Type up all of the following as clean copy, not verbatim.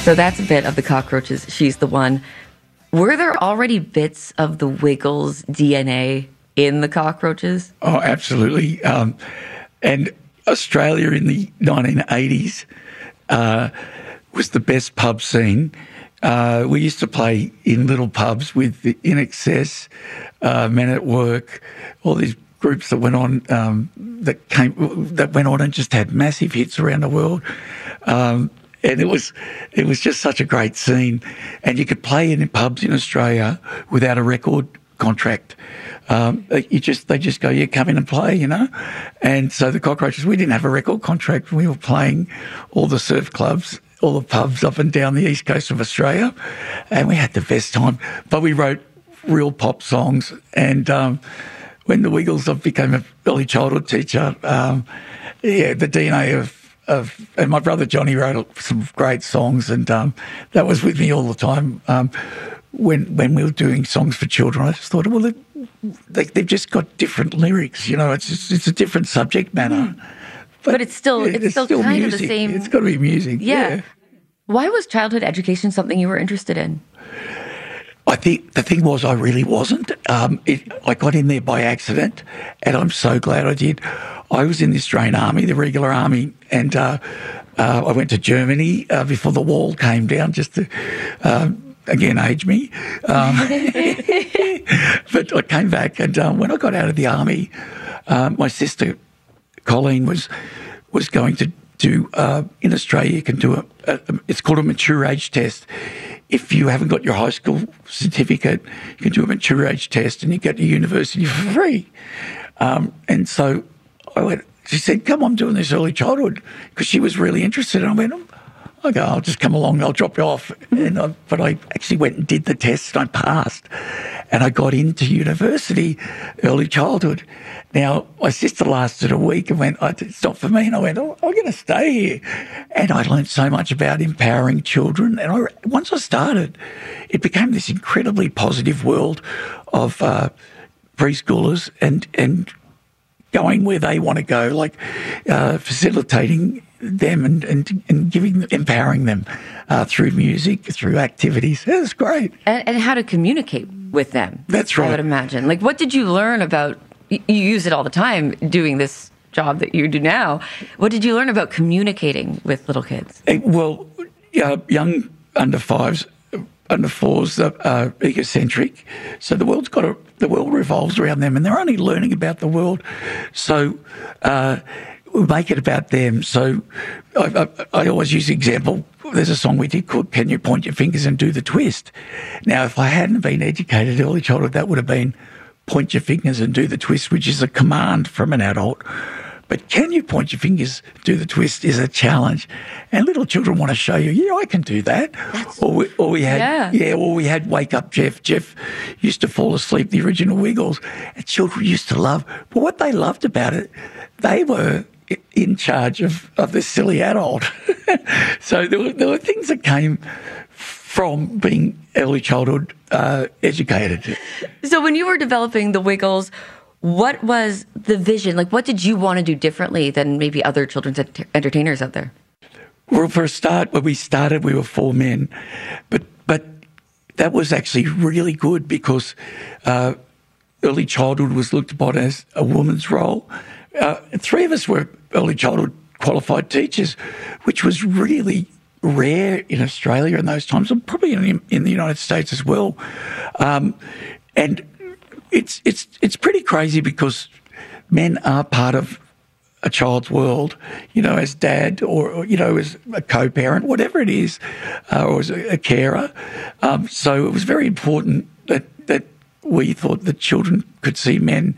So that's a bit of the Cockroaches. She's the One. Were there already bits of the Wiggles DNA in the Cockroaches? Oh, absolutely. And Australia in the 1980s was the best pub scene. We used to play in little pubs with the In Excess, Men at Work, all these groups that went on and just had massive hits around the world. And it was just such a great scene. And you could play in pubs in Australia without a record contract. They just go, yeah, come in and play, you know. And so the Cockroaches, we didn't have a record contract. We were playing all the surf clubs, all the pubs up and down the east coast of Australia, and we had the best time. But we wrote real pop songs. And when the Wiggles, I became an early childhood teacher, the DNA of and my brother Johnny wrote some great songs, and that was with me all the time. When we were doing songs for children, I just thought, well, they've just got different lyrics, you know. It's a different subject matter, but it's still kind music. of the same. It's got to be music. Yeah. Why was childhood education something you were interested in? I think the thing was I really wasn't. I got in there by accident, and I'm so glad I did. I was in the Australian Army, the regular army, and I went to Germany before the wall came down, just to, again, age me. But I came back, and when I got out of the army, my sister, Colleen, was going to do, in Australia, you can do it's called a mature age test. If you haven't got your high school certificate, you can do a mature age test and you get to university for free. And so she said, come on, doing this early childhood, because she was really interested. And I went, okay, I'll just come along, I'll drop you off. But I actually went and did the test and I passed. And I got into university, early childhood. Now, my sister lasted a week and went, it's not for me. And I went, I'm going to stay here. And I learned so much about empowering children. And once I started, it became this incredibly positive world of preschoolers and going where they want to go, like facilitating them and empowering them through music, through activities. It was great. And how to communicate with them. That's right. I would imagine. Like, what did you learn about, you use it all the time doing this job that you do now. What did you learn about communicating with little kids? Well, young under fives, under fours are egocentric. So the world revolves around them and they're only learning about the world. So we make it about them. So I always use the example. There's a song we did called Can You Point Your Fingers and Do the Twist? Now, if I hadn't been educated early childhood, that would have been point your fingers and do the twist, which is a command from an adult. But can you point your fingers, do the twist is a challenge. And little children want to show you, yeah, I can do that. Or we had Wake Up Jeff. Jeff used to fall asleep, the original Wiggles, and children used to love. But what they loved about it, they were in charge of this silly adult. So there were things that came from being early childhood educated. So when you were developing the Wiggles, what was the vision? Like, what did you want to do differently than maybe other children's entertainers out there? Well, for a start, when we started, we were 4 men. But that was actually really good because early childhood was looked upon as a woman's role. 3 of us were early childhood qualified teachers, which was really rare in Australia in those times, and probably in the United States as well. And it's pretty crazy because men are part of a child's world, you know, as dad or you know, as a co-parent, whatever it is, or as a carer. So it was very important that we thought that children could see men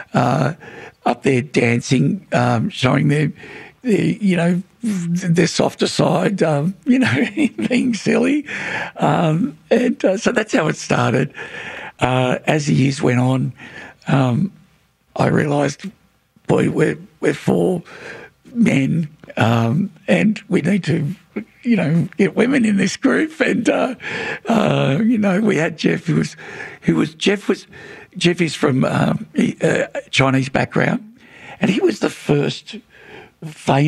up there dancing, showing their you know, their softer side, you know, being silly. And so that's how it started. As the years went on, I realised, boy, we're 4 men, and we need to, you know, get women in this group. And you know, we had Jeff, Jeff is from Chinese background, and he was the first famous